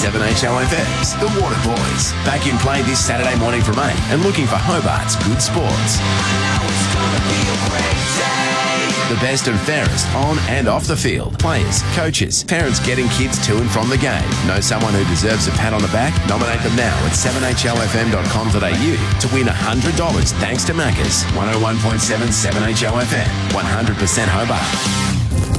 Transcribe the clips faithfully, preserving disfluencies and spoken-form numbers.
seven H O F M's The Water Boys. Back in play this Saturday morning from eight and looking for Hobart's good sports. The best and fairest on and off the field. Players, coaches, parents getting kids to and from the game. Know someone who deserves a pat on the back? Nominate them now at seven H O F M dot com dot a u to win one hundred dollars thanks to Macca's. one oh one point seven seven H O F M. one hundred percent Hobart.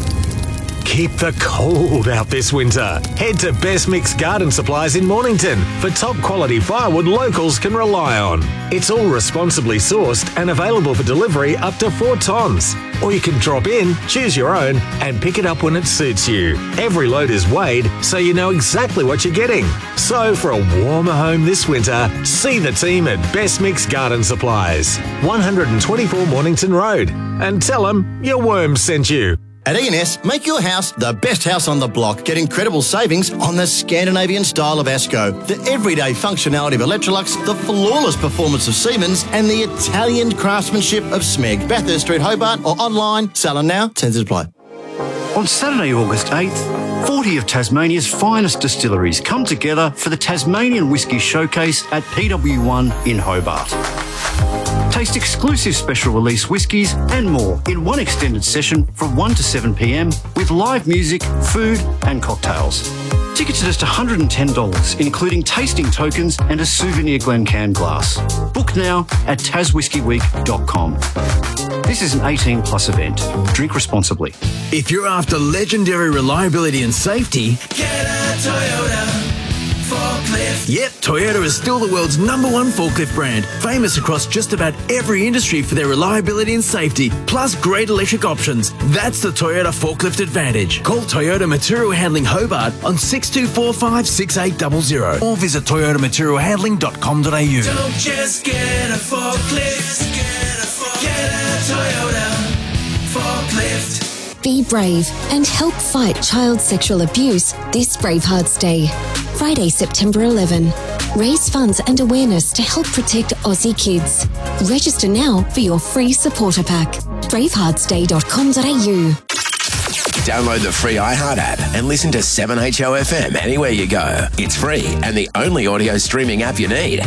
Keep the cold out this winter. Head to Best Mix Garden Supplies in Mornington for top quality firewood locals can rely on. It's all responsibly sourced and available for delivery up to four tonnes. Or you can drop in, choose your own, and pick it up when it suits you. Every load is weighed, so you know exactly what you're getting. So for a warmer home this winter, see the team at Best Mix Garden Supplies, one twenty-four Mornington Road, and tell them your worm sent you. At E and S, make your house the best house on the block. Get incredible savings on the Scandinavian style of Asco, the everyday functionality of Electrolux, the flawless performance of Siemens, and the Italian craftsmanship of Smeg. Bathurst Street, Hobart, or online. Salon now. Terms apply. On Saturday, August eighth, forty of Tasmania's finest distilleries come together for the Tasmanian Whisky Showcase at P W one in Hobart. Taste exclusive special release whiskies and more in one extended session from one to seven p m with live music, food and cocktails. Tickets are just one hundred ten dollars, including tasting tokens and a souvenir Glencairn glass. Book now at tas whisky week dot com. This is an eighteen plus event. Drink responsibly. If you're after legendary reliability and safety, get a Toyota forklift. Yep, Toyota is still the world's number one forklift brand, famous across just about every industry for their reliability and safety, plus great electric options. That's the Toyota Forklift Advantage. Call Toyota Material Handling Hobart on six two four five, six eight zero zero or visit toyota material handling dot com dot a u. Don't just get a forklift, get a, forklift. Get a Toyota Forklift. Be brave and help fight child sexual abuse this Bravehearts Day. Friday, September eleventh. Raise funds and awareness to help protect Aussie kids. Register now for your free supporter pack. bravehearts day dot com dot a u. Download the free iHeart app and listen to seven H O F M anywhere you go. It's free and the only audio streaming app you need.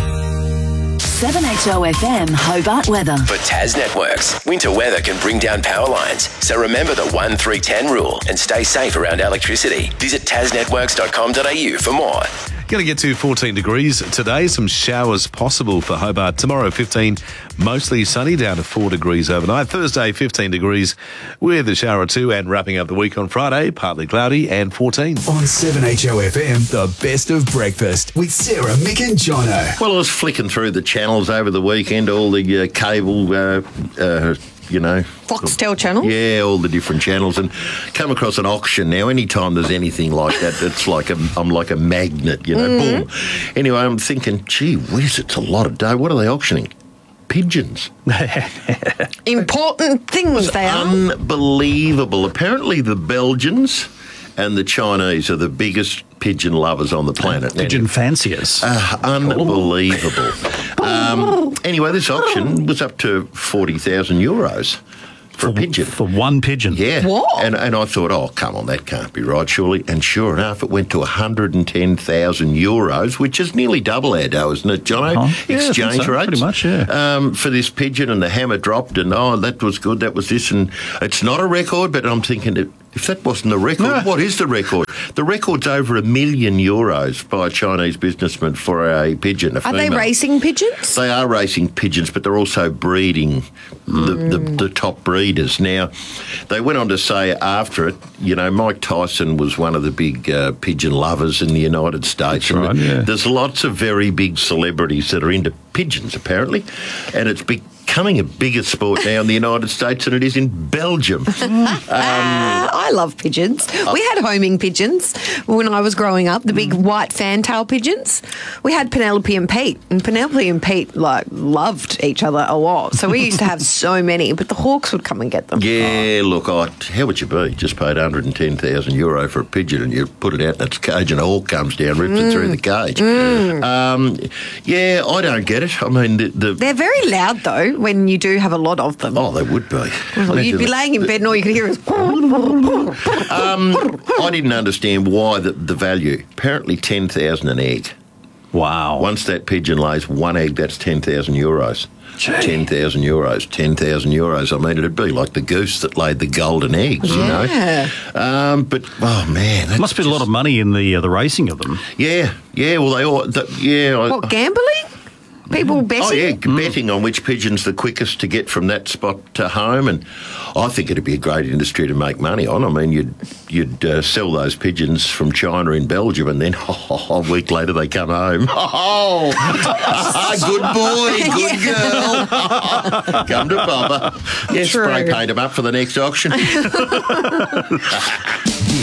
seven H O F M Hobart weather. For Tas Networks, winter weather can bring down power lines. So remember the one three ten rule and stay safe around electricity. Visit tas networks dot com dot a u for more. Going to get to fourteen degrees today. Some showers possible for Hobart. Tomorrow, fifteen, mostly sunny, down to four degrees overnight. Thursday, fifteen degrees with a shower or two, and wrapping up the week on Friday, partly cloudy and fourteen. On seven H O F M, the best of breakfast with Sarah, Mick and Jono. Well, I was flicking through the channels over the weekend, all the uh, cable, uh, uh, you know. Foxtel channel? Yeah, all the different channels, and come across an auction now. Anytime there's anything like that, it's like a, I'm like a magnet, you know, mm-hmm. boom. Anyway, I'm thinking, gee whiz, it's a lot of dough. What are they auctioning? Pigeons. Important things they are. Unbelievable. Apparently the Belgians and the Chinese are the biggest pigeon lovers on the planet. Pigeon fanciers. Uh, unbelievable. um, anyway, this auction was up to forty thousand euros for, for a pigeon. For one pigeon? Yeah. What? And, and I thought, oh, come on, that can't be right, surely. And sure enough, it went to one hundred ten thousand euros, which is nearly double our dough, isn't it, Jono? Oh, yeah, Exchange so, rates. Pretty much, yeah. Um, for this pigeon, and the hammer dropped, and oh, that was good, that was this. And it's not a record, but I'm thinking, if that wasn't the record, no. What is the record? The record's over a million euros by a Chinese businessman for a pigeon. A are they racing pigeons? They are racing pigeons, but they're also breeding the, mm. the, the top breeders. Now, they went on to say after it, you know, Mike Tyson was one of the big uh, pigeon lovers in the United States. That's right, yeah. There's lots of very big celebrities that are into pigeons, apparently, and it's big. Becoming a bigger sport now in the United States than it is in Belgium. um, uh, I love pigeons. Uh, we had homing pigeons when I was growing up, the big white fantail pigeons. We had Penelope and Pete, and Penelope and Pete like loved each other a lot. So we used to have so many, but the hawks would come and get them. Yeah, oh. look, I, how would you be? Just paid one hundred ten thousand euro for a pigeon and you put it out in its cage and a hawk comes down, rips mm. it through the cage. Mm. Um, yeah, I don't get it. I mean, the, the they're very loud though. when you do have a lot of them. Oh, they would be. Well, you'd be laying in bed and all you could hear is... Um, I didn't understand why the, the value. Apparently ten thousand an egg. Wow. Once that pigeon lays one egg, that's ten thousand euros. ten thousand euros, ten thousand euros. I mean, it'd be like the goose that laid the golden eggs, you Yeah. know. Um, but, oh, man. that's Must be a lot just- of money in the uh, the racing of them. Yeah, yeah, well, they all, the, yeah. I- What, gambling? People betting? Oh, yeah, betting on which pigeon's the quickest to get from that spot to home. And I think it'd be a great industry to make money on. I mean, you'd you'd uh, sell those pigeons from China in Belgium and then oh, a week later they come home. Oh, good boy, good girl. Come to Papa. Yeah, True. spray paint them up for the next auction.